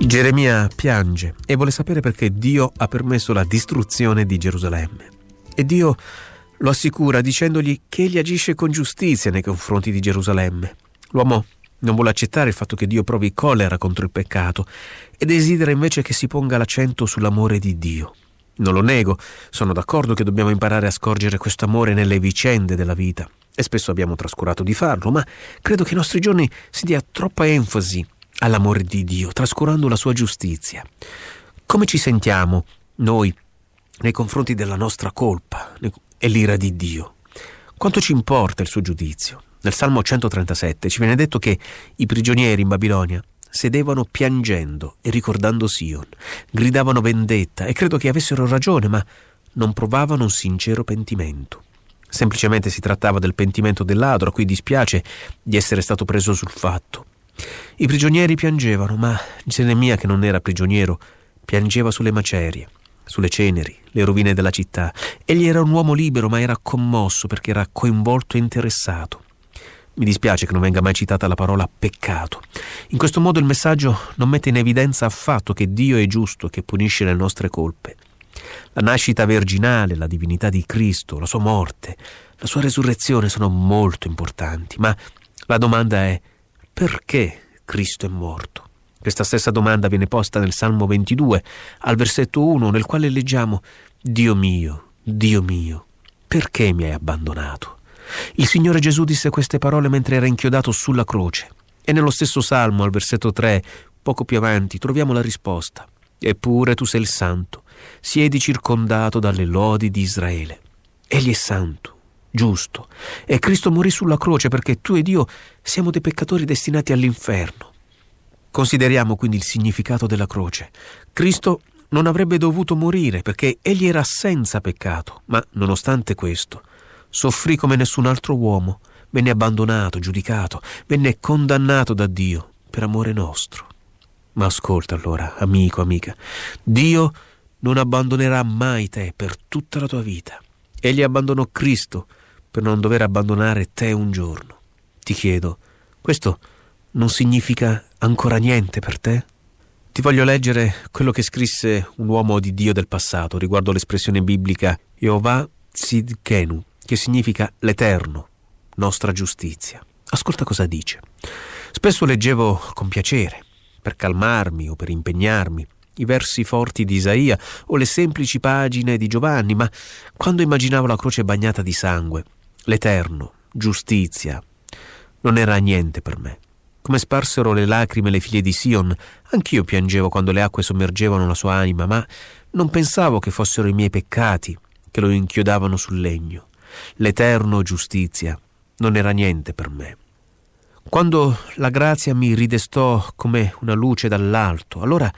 Geremia piange e vuole sapere perché Dio ha permesso la distruzione di Gerusalemme. E Dio lo assicura dicendogli che egli agisce con giustizia nei confronti di Gerusalemme. L'uomo non vuole accettare il fatto che Dio provi collera contro il peccato e desidera invece che si ponga l'accento sull'amore di Dio. Non lo nego, sono d'accordo che dobbiamo imparare a scorgere questo amore nelle vicende della vita e spesso abbiamo trascurato di farlo, ma credo che ai nostri giorni si dia troppa enfasi all'amore di Dio, trascurando la sua giustizia. Come ci sentiamo noi nei confronti della nostra colpa e l'ira di Dio? Quanto ci importa il suo giudizio? Nel Salmo 137 ci viene detto che i prigionieri in Babilonia sedevano piangendo e ricordando Sion, gridavano vendetta e credo che avessero ragione, ma non provavano un sincero pentimento. Semplicemente si trattava del pentimento del ladro a cui dispiace di essere stato preso sul fatto. I prigionieri piangevano, ma Geremia, che non era prigioniero, piangeva sulle macerie, sulle ceneri, le rovine della città. Egli era un uomo libero, ma era commosso perché era coinvolto e interessato. Mi dispiace che non venga mai citata la parola peccato. In questo modo il messaggio non mette in evidenza affatto che Dio è giusto, che punisce le nostre colpe. La nascita virginale, la divinità di Cristo, la sua morte, la sua resurrezione sono molto importanti, ma la domanda è: perché Cristo è morto? Questa stessa domanda viene posta nel Salmo 22, al versetto 1, nel quale leggiamo: Dio mio, perché mi hai abbandonato? Il Signore Gesù disse queste parole mentre era inchiodato sulla croce. E nello stesso Salmo, al versetto 3, poco più avanti, troviamo la risposta: eppure tu sei il Santo, siedi circondato dalle lodi di Israele. Egli è santo, giusto, e Cristo morì sulla croce perché tu ed io siamo dei peccatori destinati all'inferno. Consideriamo quindi il significato della croce. Cristo non avrebbe dovuto morire perché egli era senza peccato, ma nonostante questo soffrì come nessun altro uomo, venne abbandonato, giudicato, venne condannato da Dio per amore nostro. Ma ascolta allora, amico, amica, Dio non abbandonerà mai te per tutta la tua vita. Egli abbandonò Cristo per non dover abbandonare te un giorno. Ti chiedo, questo non significa ancora niente per te? Ti voglio leggere quello che scrisse un uomo di Dio del passato riguardo l'espressione biblica Jehovah Tzidkenu, che significa l'Eterno, nostra giustizia. Ascolta cosa dice. Spesso leggevo con piacere, per calmarmi o per impegnarmi, i versi forti di Isaia o le semplici pagine di Giovanni, ma quando immaginavo la croce bagnata di sangue, l'Eterno, giustizia, non era niente per me. Come sparsero le lacrime le figlie di Sion, anch'io piangevo quando le acque sommergevano la sua anima, ma non pensavo che fossero i miei peccati che lo inchiodavano sul legno. L'Eterno, giustizia, non era niente per me. Quando la grazia mi ridestò come una luce dall'alto, allora